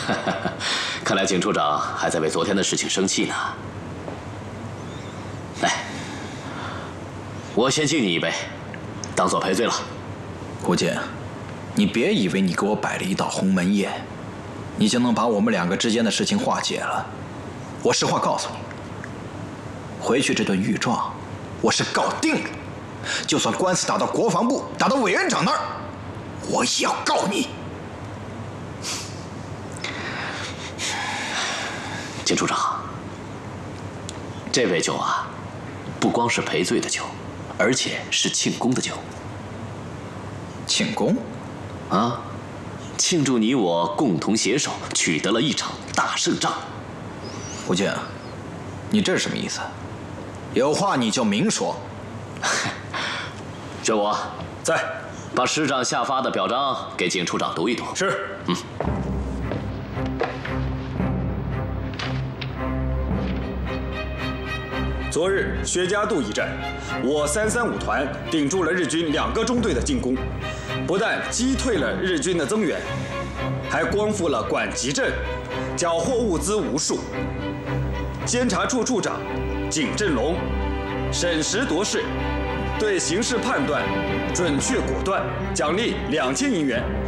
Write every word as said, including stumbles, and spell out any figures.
看来景处长还在为昨天的事情生气呢。来，我先敬你一杯，当做赔罪了。 胡建，你别以为你给我摆了一道鸿门宴，你就能把我们两个之间的事情化解了。我实话告诉你，回去这顿御状，我是搞定了。就算官司打到国防部，打到委员长那儿，我也要告你。 景处长，这杯酒啊，不光是赔罪的酒，而且是庆功的酒。 庆功？ 啊，庆祝你我共同携手取得了一场大胜仗。 胡建，你这是什么意思？有话你就明说。 这我在， 把师长下发的表彰给景处长读一读。 是。 嗯。 昨日薛家渡一战，我三三五团顶住了日军两个中队的进攻，不但击退了日军的增援，还光复了管集镇，缴获物资无数。监察处处长景振龙审时度势，对形势判断准确果断，奖励两千银元。